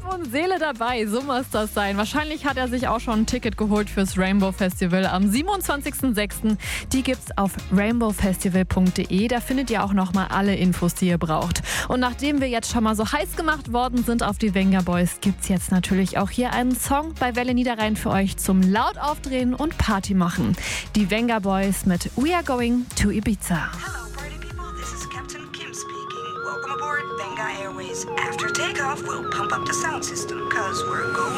und Seele dabei, so muss das sein. Wahrscheinlich hat er sich auch schon ein Ticket geholt fürs Rainbow Festival am 27.06. Die gibt's auf rainbowfestival.de. Da findet ihr auch nochmal alle Infos, die ihr braucht. Und nachdem wir jetzt schon mal so heiß gemacht worden sind auf die Vengaboys, gibt's jetzt natürlich auch hier einen Song bei Welle Niederrhein für euch zum laut aufdrehen und Party machen. Die Vengaboys mit We Are Going to Ibiza. Hello, party people. This is Captain Kim speaking. Welcome aboard Venga Airways. After takeoff, we'll pump up the sound system, cause we're going